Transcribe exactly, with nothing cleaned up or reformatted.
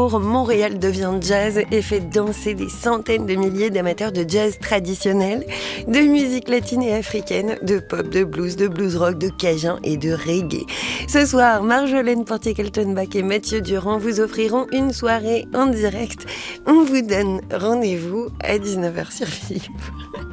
jours, Montréal devient jazz et fait danser des centaines de milliers d'amateurs de jazz traditionnel, de musique latine et africaine, de pop, de blues, de blues rock, de cajun et de reggae. Ce soir, Marjolaine Portier-Keltenbach et Mathieu Durand vous offriront une soirée en direct. On vous donne rendez-vous à dix-neuf heures sur Philippe.